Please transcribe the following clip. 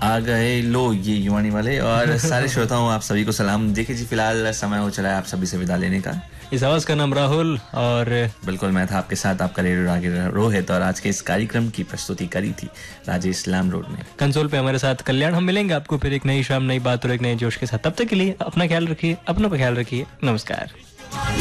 आ गए लो ये युवानी वाले और सारे श्रोताओं आप सभी को सलाम। देखिए जी, फिलहाल समय हो चला है आप सभी से विदा लेने का। इस आवाज का नाम राहुल और बिल्कुल मैं था आपके साथ आपका रेडियो रागी रोहित और आज के इस कार्यक्रम की प्रस्तुति करी थी राजेश लाम रोड ने। कंसोल पे हमारे साथ कल्याण। हम मिलेंगे आपको फिर एक नई शाम, नई बात और एक नए जोश के साथ। तब तक के लिए अपना ख्याल रखिए, अपनों का ख्याल रखिए। नमस्कार।